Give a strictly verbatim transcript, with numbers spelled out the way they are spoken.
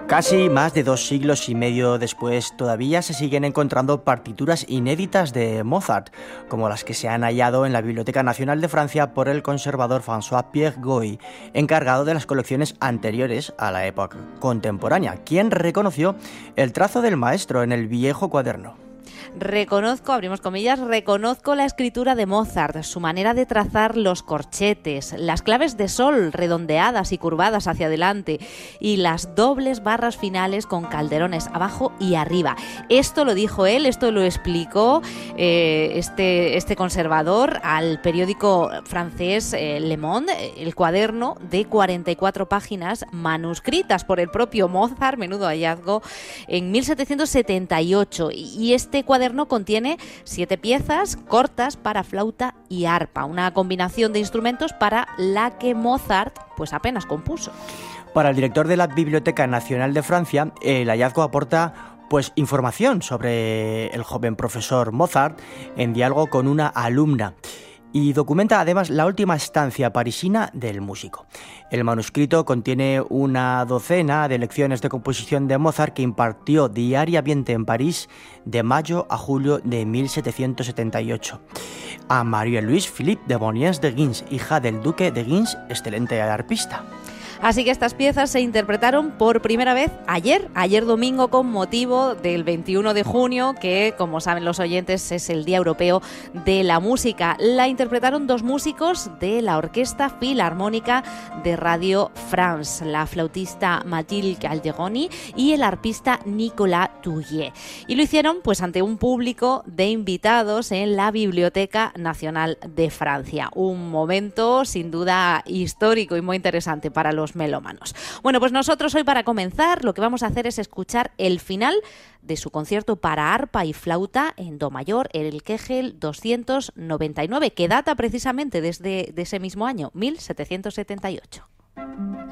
Casi más de dos siglos y medio después, todavía se siguen encontrando partituras inéditas de Mozart, como las que se han hallado en la Biblioteca Nacional de Francia por el conservador François-Pierre Goy, encargado de las colecciones anteriores a la época contemporánea, quien reconoció el trazo del maestro en el viejo cuaderno. Reconozco, abrimos comillas, reconozco la escritura de Mozart, su manera de trazar los corchetes, las claves de sol redondeadas y curvadas hacia adelante y las dobles barras finales con calderones abajo y arriba. Esto lo dijo él, esto lo explicó eh, este, este conservador al periódico francés eh, Le Monde, el cuaderno de cuarenta y cuatro páginas manuscritas por el propio Mozart, menudo hallazgo, en mil setecientos setenta y ocho. Y este cuaderno contiene siete piezas cortas para flauta y arpa, una combinación de instrumentos para la que Mozart pues apenas compuso. Para el director de la Biblioteca Nacional de Francia, el hallazgo aporta pues información sobre el joven profesor Mozart en diálogo con una alumna, y documenta además la última estancia parisina del músico. El manuscrito contiene una docena de lecciones de composición de Mozart que impartió diariamente en París de mayo a julio de mil setecientos setenta y ocho. A Marie-Louise Philippe de Boniens de Guins, hija del duque de Guins, excelente arpista. Así que estas piezas se interpretaron por primera vez ayer, ayer domingo, con motivo del veintiuno de junio, que, como saben los oyentes, es el Día Europeo de la Música. La interpretaron dos músicos de la Orquesta Filarmónica de Radio France, la flautista Mathilde Calderoni y el arpista Nicolas Touillet. Y lo hicieron pues ante un público de invitados en la Biblioteca Nacional de Francia. Un momento sin duda histórico y muy interesante para los melómanos. Bueno, pues nosotros hoy, para comenzar, lo que vamos a hacer es escuchar el final de su concierto para arpa y flauta en do mayor, el Kegel doscientos noventa y nueve, que data precisamente desde de ese mismo año, mil setecientos setenta y ocho.